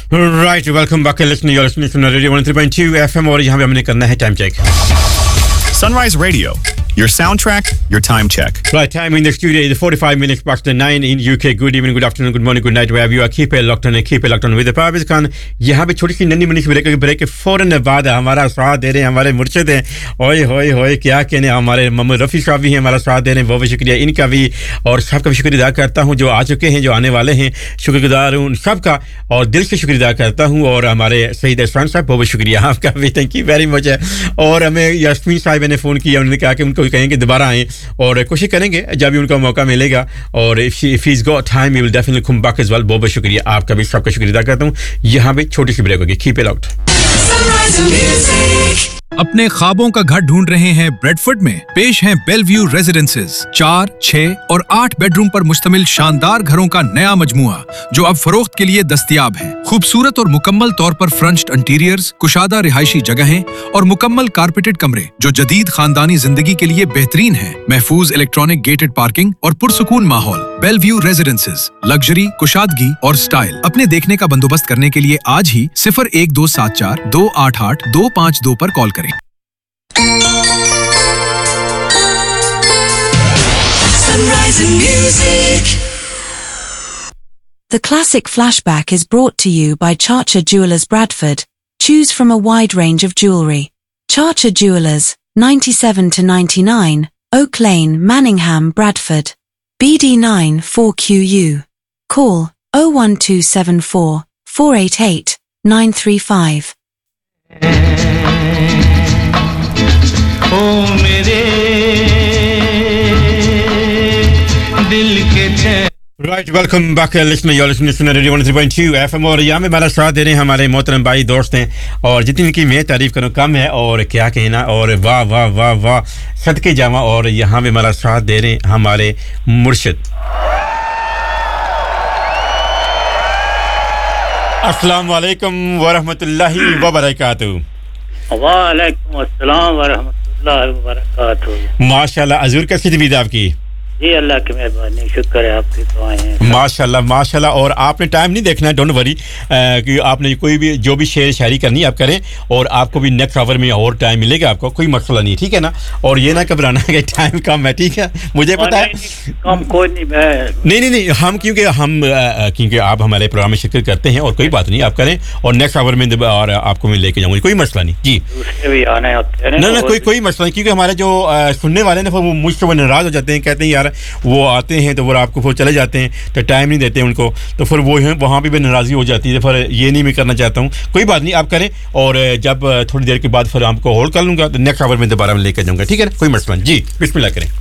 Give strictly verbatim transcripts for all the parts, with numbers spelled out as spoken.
Right, welcome back, listening. You're listening to Radio one oh three point two F M और यहाँ पे हमने करना है time check. Sunrise Radio, your soundtrack, your time check. Right, time in the studio is forty-five minutes past the nine in U K. Good evening, good afternoon, good morning, good night, wherever you are. Keep it locked on and keep it locked on with the Parviz Khan. यहाँ पे छोटी सी नन्ही मुन्नी सी break break के फौरन बाद हमारा साथ दे रहे हैं हमारे मुर्शिद हैं. ओए होए होए क्या कहने हमारे मोहम्मद रफ़ी साहब भी हैं हमारा साथ दे रहे हैं. बहुत बहुत शुक्रिया इनका भी और सबका भी शुक्रिया अदा करता हूँ जो आ चुके हैं जो आने वाले हैं. शुक्रगुजार हूँ सबका और दिल से शुक्रिया अदा करता हूँ. और हमारे सईद अहसान साहब बहुत बहुत शुक्रिया आपका भी. Thank you very much. और हमें यास्मीन साहिबा ने फ़ोन किया. उन्होंने कहा कि उनको कहेंगे दोबारा आएँ और कोशिश करेंगे जब भी उनका मौका मिलेगा. और if if he is got time he will definitely come back as well. बहुत बहुत शुक्रिया आपका भी सबका शुक्रिया अदा करता हूँ. यहाँ पे छोटी सी ब्रेक होगी. Keep it locked. अपने ख्वाबों का घर ढूंढ रहे हैं ब्रेडफोर्ड में? पेश हैं बेलव्यू रेजिडेंसेज. चार, छह और आठ बेडरूम पर मुश्तमिल शानदार घरों का नया मजमुआ जो अब फरोख्त के लिए दस्तयाब है. खूबसूरत और मुकम्मल तौर पर फ्रंच्ड इंटीरियर्स, कुशादा रिहायशी जगहें और मुकम्मल कारपेटेड कमरे जो जदीद खानदानी जिंदगी के लिए बेहतरीन हैं. महफूज इलेक्ट्रॉनिक गेटेड पार्किंग और पुरसुकून माहौल. बेलव्यू रेजिडेंसेज, लग्जरी, कुशादगी और स्टाइल. अपने देखने का बंदोबस्त करने के लिए आज ही सिफर एक दो सात चार दो आठ आठ दो पाँच दो पर कॉल करें. Sunrise and Music. The Classic Flashback is brought to you by Charcher Jewelers Bradford. Choose from a wide range of jewellery. Charcher Jewelers, ninety-seven to ninety-nine, Oak Lane, Manningham, Bradford. B D nine four Q U. Call oh one two seven four, four eight eight, nine three five. ओ मेरे दिल के चैन. Right, welcome back, listener. You're listening to Radio one oh three point two F M और यहाँ में हमारा साथ दे रहे हैं हमारे मोहतरम भाई दोस्त हैं. और जितनी इनकी मैं तारीफ करूँ कम है. और क्या कहना. और वाह वाह वाह वाह सदके जामा. और यहाँ में हमारा साथ दे रहे हैं हमारे मुर्शिद. अस्सलाम वालेकुम व रहमतुल्लाहि व बरकातहू. वालेकुम अस्सलाम व रहमतुल्लाहि व बरकातहू. माशाल्लाह. अज़ूर कैसी तबीयत आपकी? जी अल्लाह की मेहरबानी, शुक्र है आपकी दुआएं हैं. माशाल्लाह माशाल्लाह. और आपने टाइम नहीं देखना है, डोंट वरी कि आपने कोई भी जो भी शेर शायरी करनी है आप करें. और आपको भी नेक्स्ट आवर में और टाइम मिलेगा, आपको कोई मसला नहीं, ठीक है ना. और ये ना घबराना कि टाइम कम है, ठीक है. मुझे पता है कम कोई नहीं. नहीं नहीं नहीं हम क्योंकि हम क्योंकि आप हमारे प्रोग्राम में शिरकत करते हैं. और कोई बात नहीं, आप करें और नेक्स्ट आवर में और आपको मैं लेके जाऊँगा, कोई मसला नहीं जी. भी आने होते हैं ना ना कोई कोई मसला नहीं. क्योंकि हमारे जो सुनने वाले हैं वो मुझसे वो नाराज़ हो जाते हैं, कहते हैं यार वो आते हैं तो वो आपको फिर चले जाते हैं तो टाइम नहीं देते उनको. तो फिर वो है वहाँ पे भी नाराज़गी हो जाती है. फिर ये नहीं मैं करना चाहता हूँ. कोई बात नहीं, आप करें. और जब थोड़ी देर के बाद फिर आपको होल्ड कर लूँगा तो नेक्स्ट आवर में दोबारा में लेकर जाऊँगा, ठीक है ना. कोई मसला नहीं जी. बिस्मिल्लाह करें.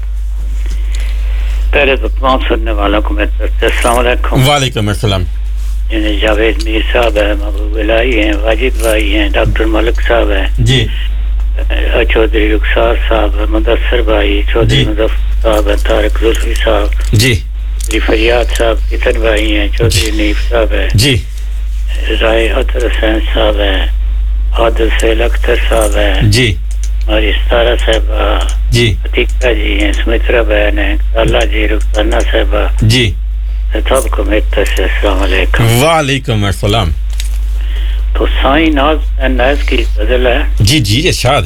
पहले तो तमाम सुनने वालों को मेरी तरफ से अस्सलाम वालेकुम. वालेकुम अस्सलाम. जावेद मीर साहब है, महबूब इलाही हैं, वाजिद भाई हैं, डॉक्टर मलिक साहब हैं जी, चौधरी रुखसार साहब, मुदस्सर भाई, चौधरी मुदफ्फर साहब, तारिक जुल्फी साहब जी, फरियाद साहब, कितन भाई हैं, चौधरी नीफ साहब है जी, राय अतर हुसैन साहब है, आदिल सैल अख्तर साहब है जी, हमारी सारा साहबा जी, अतीका जी हैं, सुमित्रा बहन है, अल्लाह जी, रुखसाना साहबा जी, सबको मेरी तरफ से अस्सलाम वालेकुम. वालेकुम अस्सलाम. तो साईं नाज नाज की गजल है. जी जी इरशाद.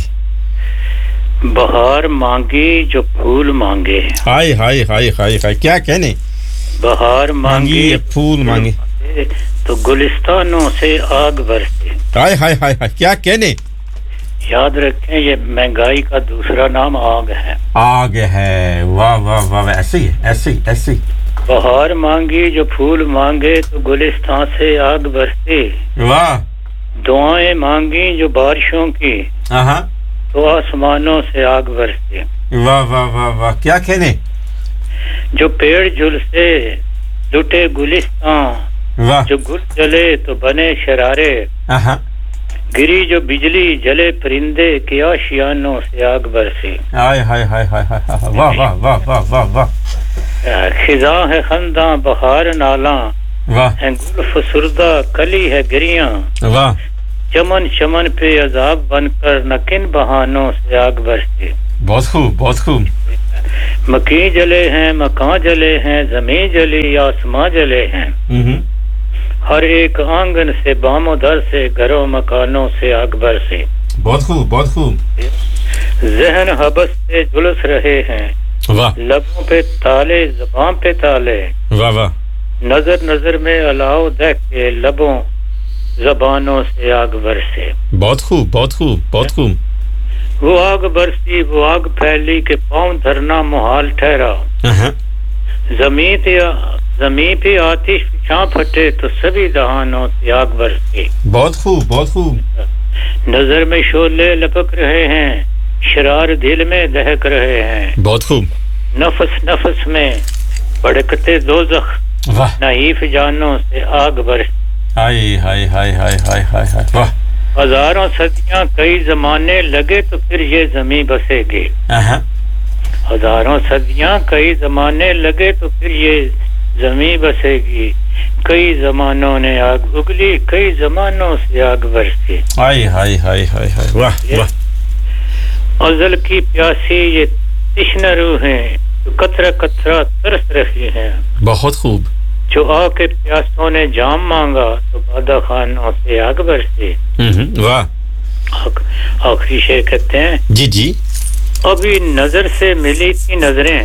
बहार मांगी जो फूल मांगे. हाय हाय हाय हाय हाय क्या कहने. बहार मांगी ये फूल मांगे तो गुलिस्तानों से आग बरसे. हाय हाय हाय हाय क्या कहने. याद रखें ये महंगाई का दूसरा नाम आग है. आग है. वाह वाह वाह. ऐसे ही ऐसे ही ऐसे ही. बहार मांगी जो फूल मांगे तो गुलिस्तान से आग बरसे. वाह. दुआएं मांगी जो बारिशों की हाँ तो आसमानों से आग बरसे. वाह वाह वाह वाह क्या कहने. जो पेड़ झुलसे लुटे गुलिस्तान. वाह. जो गुल जले तो बने शरारे. हाँ. गिरी जो बिजली जले परिंदे के आशियानों से आग बरसे. हाय हाय हाय हाय हाय. वाह वाह वाह वाह वाह वाह. खिजा है खंदा बहार नाला. वाह. है गुल फसुरदा कली है गिरियां. वाह. चमन चमन पे अजाब बनकर न किन बहानों से आग बरसे. बहुत खूब बहुत खूब. मकी जले हैं, मकान जले हैं, जमीन जली, आसमां जले हैं. ہر ایک آنگن سے بام و در سے گھروں مکانوں سے اکبر سے بہت خوب بہت خوب ذہن حبس سے جلس رہے ہیں واہ لبوں پہ تالے زبان پہ تالے واہ واہ نظر نظر میں الاؤ دیکھ کے لبوں زبانوں سے آگ برسے بہت خوب بہت خوب بہت خوب وہ آگ برسی وہ آگ پھیلی کہ پاؤں دھرنا محال ٹھہرا زمین پہ زمین پہ آتش فشاں پھٹے تو سبھی دہانوں سے آگ برسی بہت خوب بہت خوب نظر میں شعلے لپک رہے ہیں شرار دل میں دہک رہے ہیں بہت خوب نفس نفس میں بھڑکتے دوزخ واہ نحیف جانوں سے آگ برسی ہائے ہائے ہائے ہائے ہائے ہائے ہائے واہ ہزاروں صدیاں کئی زمانے لگے تو پھر یہ زمیں بسے گی ہزاروں صدیاں کئی زمانے لگے تو پھر یہ زمیں بسے گی کئی زمانوں نے آگ اگلی کئی زمانوں سے آگ برسی ہائے ہائے ہائے ہائے ہائے واہ واہ ازل کی پیاسی یہ تشنہ روحیں جو قطرہ قطرہ ترس رہی ہیں بہت خوب جو آ کے پیاسوں نے جام مانگا تو بادہ خانوں سے آگ برسی واہ آخری شعر کہتے ہیں جی جی ابھی نظر سے ملی تھی نظریں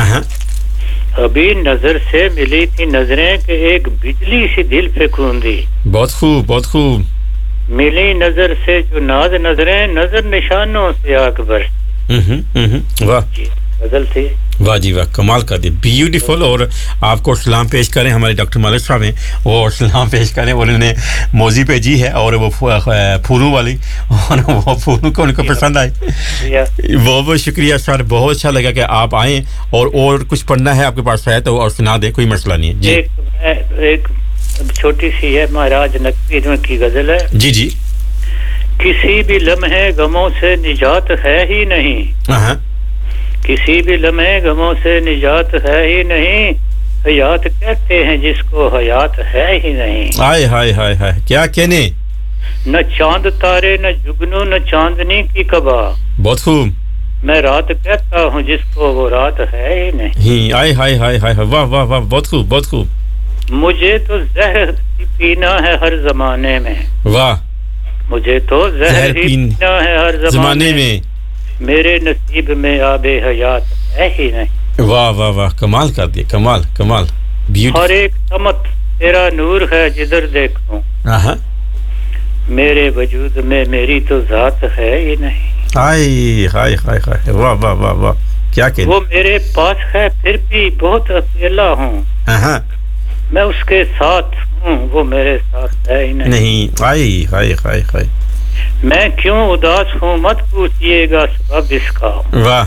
ابھی نظر سے ملی تھی نظریں کہ ایک بجلی سی دل پہ کھوندی بہت خوب بہت خوب ملی نظر سے جو ناز نظریں نظر نشانوں سے آگ برسی واہ غزل تھی واہ جی واہ کمال کر دی بیوٹیفل اور آپ کو سلام پیش کریں ہمارے ڈاکٹر مالک صاحب ہیں وہ سلام پیش کریں انہوں نے موزی پہ جی ہے اور وہ پھولوں والی اور وہ پھولوں کو ان کو پسند آئے بہت بہت شکریہ سر بہت اچھا لگا کہ آپ آئیں اور اور کچھ پڑھنا ہے آپ کے پاس ہے تو اور سنا دیں کوئی مسئلہ نہیں ہے جی ایک ایک چھوٹی سی ہے مہاراج نقوی کی غزل ہے جی جی کسی بھی لمحے غموں سے نجات ہے ہی نہیں ہاں کسی بھی لمحے غموں سے نجات ہے ہی نہیں حیات کہتے ہیں جس کو حیات ہے ہی نہیں ہائے ہائے ہائے ہائے کیا کہنے نہ چاند تارے نہ جگنو نہ چاندنی کی کبا بہت خوب میں رات کہتا ہوں جس کو وہ رات ہے ہی نہیں ہائے ہائے ہائے ہائے واہ واہ واہ بہت خوب بہت خوب مجھے تو زہر پینا ہے ہر زمانے میں واہ مجھے تو زہر پینا ہے ہر زمانے میں میرے نصیب میں آب حیات ہے ہی نہیں واہ واہ واہ کمال کر دیا کمال کمال ہر ایک سمت تیرا نور ہے جدھر دیکھوں ہاں میرے وجود میں میری تو ذات ہے ہی نہیں ہائے ہائے ہائے ہائے واہ واہ واہ واہ کیا کہ وہ میرے پاس ہے پھر بھی بہت اکیلا ہوں ہاں میں اس کے ساتھ ہوں وہ میرے ساتھ ہے ہی نہیں نہیں ہائے ہائے ہائے ہائے میں کیوں اداس ہوں مت پوچھئے گا سبب اس کا واہ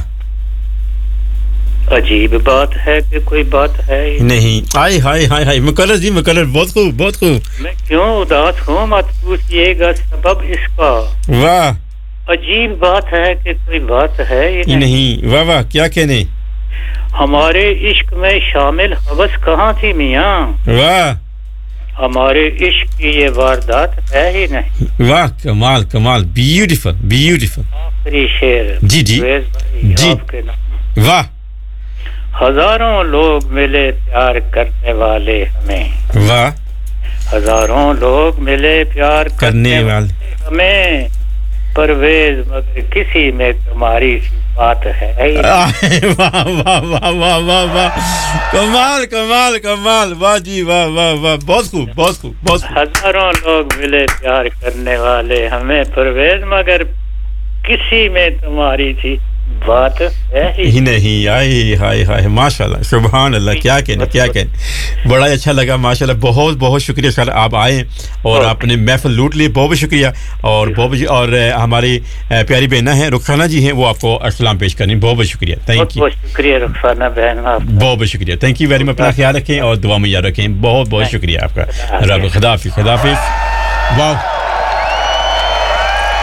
عجیب بات ہے کہ کوئی بات ہے ہی نہیں ہائے ہائے ہائے ہائے مقرر جی مقرر بہت خوب بہت خوب میں کیوں اداس ہوں مت پوچھئے گا سبب اس کا واہ عجیب بات ہے کہ کوئی بات ہے ہی نہیں واہ واہ کیا کہنے ہمارے عشق میں شامل حوث کہاں تھی میاں واہ ہمارے عشق کی یہ واردات ہے ہی نہیں واہ کمال کمال بیوٹیفل بیوٹیفل آخری شعر جی جی جی واہ ہزاروں لوگ ملے پیار کرنے والے ہمیں واہ ہزاروں لوگ ملے پیار کرنے والے ہمیں پرویز مگر کسی میں تمہاری بات ہے واہ واہ واہ واہ واہ واہ کمال کمال کمال واہ جی واہ واہ واہ بہت خوب بہت خوب بہت ہزاروں لوگ ملے پیار کرنے والے ہمیں پرویز مگر کسی میں تمہاری تھی بات ہے ہی نہیں ہائے ہائے ہائے ماشاءاللہ سبحان اللہ کیا کہنا کیا کہنا بڑا اچھا لگا ماشاءاللہ بہت بہت شکریہ سر آپ آئے اور آپ نے محفل لوٹ لی بہت بہت شکریہ اور بہت اور ہماری پیاری بہنیں ہیں رخسانہ جی ہیں وہ آپ کو السلام پیش کریں بہت بہت شکریہ تھینک یو بہت شکریہ رخسانہ بہن بہت بہت شکریہ تھینک یو ویری مچ اپنا خیال رکھیں اور دعا میں یاد رکھیں بہت بہت شکریہ آپ کا رب خدا حافظ خدا حافظ واہ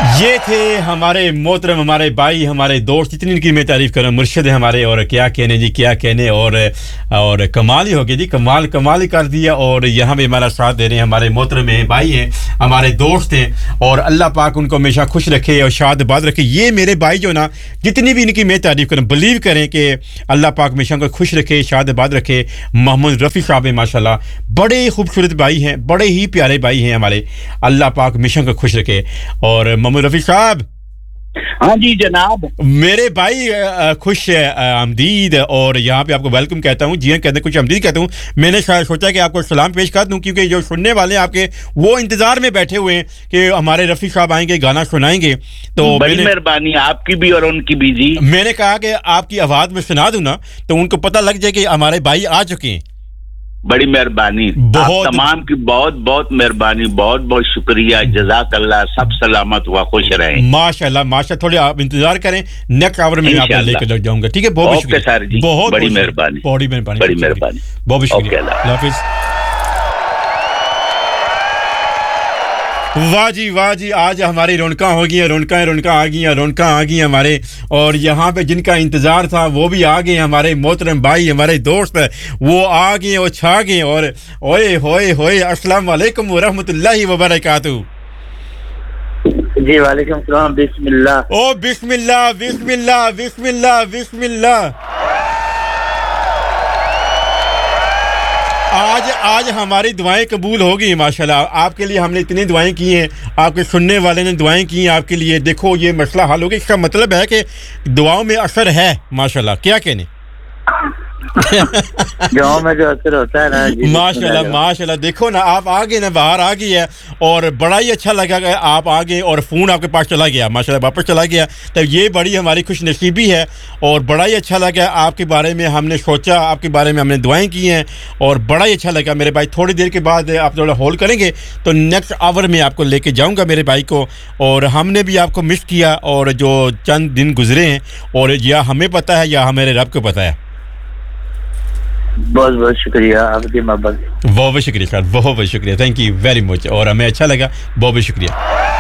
ये थे हमारे मोहतरम हमारे भाई हमारे दोस्त जितनी इनकी मैं तारीफ करूं मुर्शिद है हमारे और क्या कहने जी क्या कहने और और कमाल ही हो गया जी कमाल कमाल ही कर दिया और यहाँ पे हमारा साथ दे रहे हैं हमारे मोहतरम हैं भाई हैं हमारे दोस्त हैं और अल्लाह पाक उनको हमेशा खुश रखे और शाद बाद रखे ये मेरे भाई जो ना जितनी भी इनकी मैं तारीफ करूं बिलीव करें कि अल्लाह पाक हमेशा उनको खुश रखे शाद बाद रखे मोहम्मद रफ़ी साहब हैं माशाल्लाह बड़े खूबसूरत भाई हैं बड़े ही प्यारे भाई हैं हमारे अल्लाह पाक हमेशा उनको खुश रखे और मोहम्मद रफ़ी साहब हाँ जी जनाब मेरे भाई खुश आमदीद और यहाँ पे आपको वेलकम कहता हूँ जी हाँ कहते हैं कुछ आमदीद कहता हूँ मैंने सोचा कि आपको सलाम पेश कर दूँ क्योंकि जो सुनने वाले हैं आपके वो इंतजार में बैठे हुए हैं कि हमारे रफ़ी साहब आएंगे गाना सुनाएंगे तो बड़ी मेहरबानी आपकी भी और उनकी भी जी मैंने कहा कि आपकी आवाज़ में सुना दूँ ना तो उनको पता लग जाए कि हमारे भाई आ चुके हैं बड़ी मेहरबानी आप तमाम की बहुत बहुत मेहरबानी बहुत बहुत शुक्रिया जज़ाकल्लाह सब सलामत व खुश रहें माशाल्लाह माशाल्लाह थोड़ी आप इंतजार करें नेक्स्ट आवर में आपको लेकर लग जाऊंगा ठीक है बहुत शुक्रिया सर जी बहुत बड़ी मेहरबानी बड़ी मेहरबानी बड़ी मेहरबानी बहुत शुक्रिया अल्लाह हाफिज़ वाह जी वाह जी आज हमारी रौनकां हो गई हैं रौनकां रौनकां आ गई हैं रौनकां आ गई हमारे और यहाँ पे जिनका इंतज़ार था वो भी आ गए हमारे मोहतरम भाई हमारे दोस्त वो आ गए और छा गए और ओए होए होए अस्सलाम वालेकुम व रहमतुल्लाहि व बरकातहू जी वालेकुम सलाम बिस्मिल्लाह ओ बिस्मिल्लाह बिस्मिल्लाह बिस्मिल्लाह बिस्मिल्लाह आज आज हमारी दुआएं कबूल हो गई माशाल्लाह आपके लिए हमने इतनी दुआएं की हैं आपके सुनने वाले ने दुआएं की हैं आपके लिए देखो ये मसला हल हो गया इसका मतलब है कि दुआओं में असर है माशाल्लाह क्या कहने गाँव में जो असर होता है ना माशाल्लाह माशाल्लाह देखो ना आप आ गए ना बाहर आ गई है और बड़ा ही अच्छा लगा कि आप आ गए और फ़ोन आपके पास चला गया माशाल्लाह वापस चला गया तो ये बड़ी हमारी खुशनसीबी है और बड़ा ही अच्छा लगा आपके बारे में हमने सोचा आपके बारे में हमने दुआएं की हैं और बड़ा ही अच्छा लगा मेरे भाई थोड़ी देर के बाद आप थोड़ा होल्ड करेंगे तो नेक्स्ट आवर में आपको लेके जाऊँगा मेरे भाई को और हमने भी आपको मिस किया और जो चंद दिन गुजरे हैं और या हमें पता है या हमारे रब को पता है बहुत बहुत शुक्रिया आपकी मोहब्बत बहुत बहुत शुक्रिया सर बहुत बहुत शुक्रिया थैंक यू वेरी मच और हमें अच्छा लगा बहुत बहुत शुक्रिया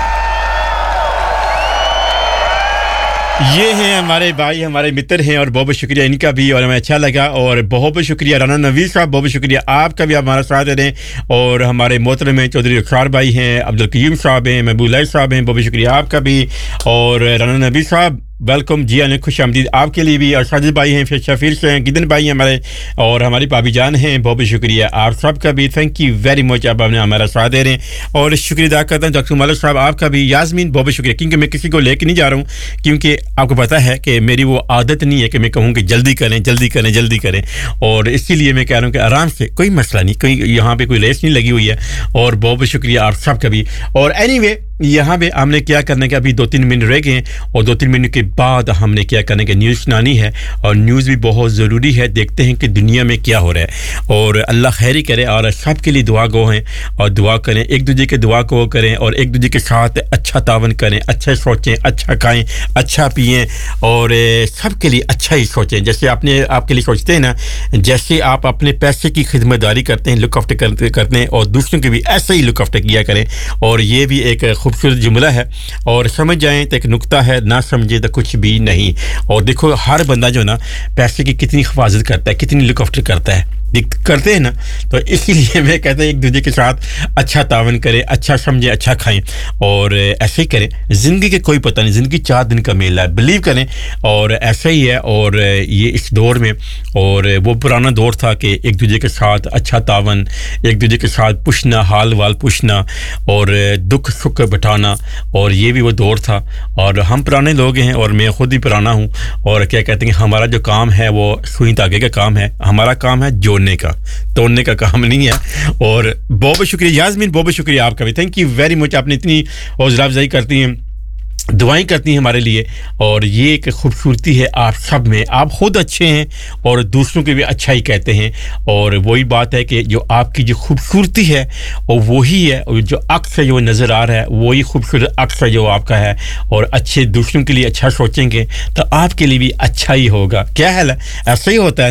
ये हैं हमारे भाई हमारे मित्र हैं और बहुत बहुत शुक्रिया इनका भी और हमें अच्छा लगा और बहुत बहुत शुक्रिया राना नवीद साहब बहुत बहुत शुक्रिया आपका भी हमारा साथ दे दें और हमारे मोहतरम में चौधरी अख्तार भाई हैं अब्दुल कयूम साहब हैं महबूब साहब हैं बहुत बहुत शुक्रिया आपका भी और राना नवीद साहब वेलकम जी आने खुश आमदीद आपके लिए भी और साजिद भाई हैं फिर शफीर से हैं गिदन भाई हैं हमारे और हमारी भाभी जान हैं बहुत बहुत शुक्रिया आप सबका भी थैंक यू वेरी मच आप आपने हमारा साथ दे रहे हैं और शुक्रिया अदा करता हूँ डॉक्टर मलिक साहब आपका भी यास्मीन बहुत बहुत शुक्रिया क्योंकि मैं किसी को लेके नहीं जा रहा हूँ क्योंकि आपको पता है कि मेरी वो आदत नहीं है कि मैं कहूँ कि जल्दी करें जल्दी करें जल्दी करें और इसीलिए मैं कह रहा हूँ कि आराम से कोई मसला नहीं कोई यहाँ पर कोई रेस नहीं लगी हुई है और बहुत बहुत शुक्रिया आप सबका भी और एनीवे यहाँ पे हमने क्या करने के अभी दो तीन मिनट रह गए और दो तीन मिनट के बाद हमने क्या करने के न्यूज़ सुनानी है और न्यूज़ भी बहुत ज़रूरी है देखते हैं कि दुनिया में क्या हो रहा है और अल्लाह खैरी करे और सब के लिए दुआ गो हैं और दुआ करें एक दूसरे के दुआ को करें और एक दूसरे के साथ अच्छा तावन करें अच्छा सोचें अच्छा खाएं अच्छा पिएं और सब के लिए अच्छा ही सोचें जैसे आपने आपके लिए सोचते हैं ना जैसे आप अपने पैसे की खिदमतदारी करते हैं लुक आफ्टर करते करते हैं और दूसरों के भी ऐसे ही लुक आफ्टर किया करें और ये भी एक खूबसूरत जुमला है और समझ जाएं तो एक नुक्ता है ना समझे तो कुछ भी नहीं और देखो हर बंदा जो ना पैसे की कितनी हिफाजत करता है कितनी लुक आफ्टर करता है करते हैं ना तो इसीलिए मैं कहता हूँ एक दूसरे के साथ अच्छा तावन करें अच्छा समझें अच्छा खाएं और ऐसे ही करें ज़िंदगी के कोई पता नहीं ज़िंदगी चार दिन का मेला है बिलीव करें और ऐसा ही है और ये इस दौर में और वो पुराना दौर था कि एक दूसरे के साथ अच्छा तावन एक दूसरे के साथ पूछना हाल वाल पूछना और दुख सुख बिठाना और ये भी वो दौर था और हम पुराने लोग हैं और मैं खुद ही पुराना हूँ और क्या कहते हैं हमारा जो काम है वो सुई धागे का काम है हमारा काम है जो का तोड़ने का काम नहीं है और बहुत बहुत शुक्रिया यास्मीन बहुत बहुत शुक्रिया आपका भी थैंक यू वेरी मच आपने इतनी हौसला अफजाई करती हैं दुआएं करती हैं हमारे लिए और ये एक खूबसूरती है आप सब में आप खुद अच्छे हैं और दूसरों के भी अच्छा ही कहते हैं और वही बात है कि जो आपकी जो खूबसूरती है और वही है और जो अक्स है जो नज़र आ रहा है वही खूबसूरत अक्स है जो आपका है और अच्छे दूसरों के लिए अच्छा सोचेंगे तो आपके लिए भी अच्छा ही होगा क्या हाल है ऐसा ही होता है ना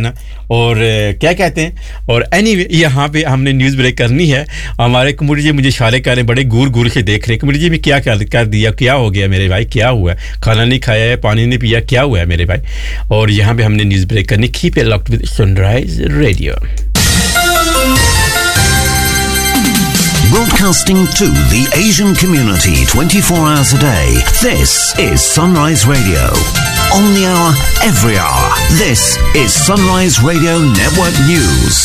और क्या कहते हैं और एनीवे यहाँ पे हमने न्यूज़ ब्रेक करनी है हमारे कमर जी मुझे इशारे कर रहे बड़े घूर घूर के देख रहे कमर जी में क्या कर, कर दिया क्या हो गया मेरे भाई क्या हुआ खाना नहीं खाया है पानी नहीं पिया क्या हुआ है मेरे भाई और यहाँ पे हमने न्यूज़ ब्रेक करनी keep it locked with sunrise radio Broadcasting to the Asian community twenty-four hours a day. This is Sunrise Radio. On the hour, every hour. This is Sunrise Radio Network News.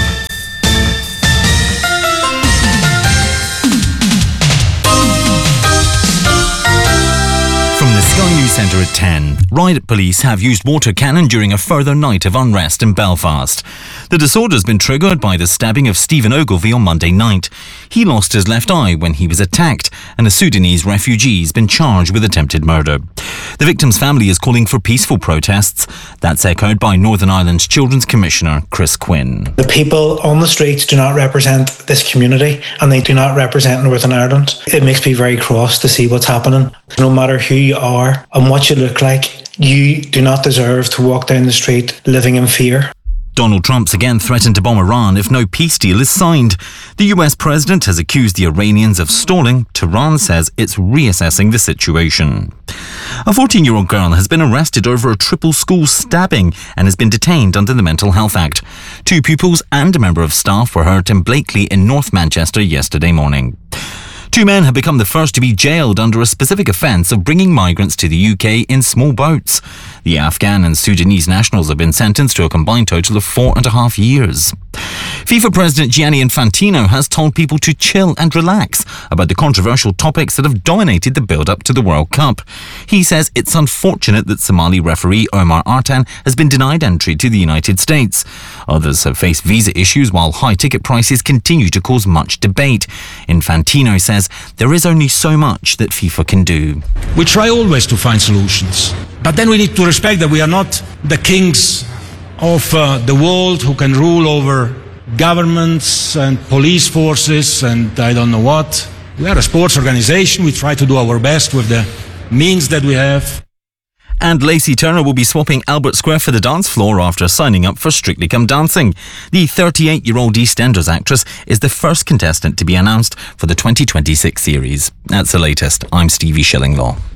From the Sky News Centre at ten, riot police have used water cannon during a further night of unrest in Belfast. The disorder has been triggered by the stabbing of Stephen Ogilvie on Monday night. He lost his left eye when he was attacked, and a Sudanese refugee has been charged with attempted murder. The victim's family is calling for peaceful protests. That's echoed by Northern Ireland's Children's Commissioner, Chris Quinn. The people on the streets do not represent this community, and they do not represent Northern Ireland. It makes me very cross to see what's happening. No matter who you are and what you look like, you do not deserve to walk down the street living in fear. Donald Trump's again threatened to bomb Iran if no peace deal is signed. The U S president has accused the Iranians of stalling. Tehran says it's reassessing the situation. A fourteen-year-old girl has been arrested over a triple school stabbing and has been detained under the Mental Health Act. Two pupils and a member of staff were hurt in Blakely in North Manchester yesterday morning. Two men have become the first to be jailed under a specific offence of bringing migrants to the U K in small boats. The Afghan and Sudanese nationals have been sentenced to a combined total of four and a half years. FIFA President Gianni Infantino has told people to chill and relax about the controversial topics that have dominated the build-up to the World Cup. He says it's unfortunate that Somali referee Omar Artan has been denied entry to the United States. Others have faced visa issues while high ticket prices continue to cause much debate. Infantino says there is only so much that FIFA can do. We try always to find solutions, but then we need to respect that we are not the kings of uh, the world who can rule over governments and police forces and I don't know what. We are a sports organization. We try to do our best with the means that we have. And Lacey Turner will be swapping Albert Square for the dance floor after signing up for Strictly Come Dancing. The thirty-eight-year-old EastEnders actress is the first contestant to be announced for the twenty twenty-six series. That's the latest. I'm Stevie Shillinglaw.